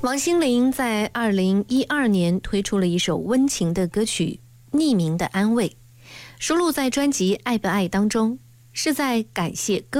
王心凌在2012年推出了一首温情的歌曲《匿名的安慰》，收录在专辑《爱不爱》当中，是在感谢歌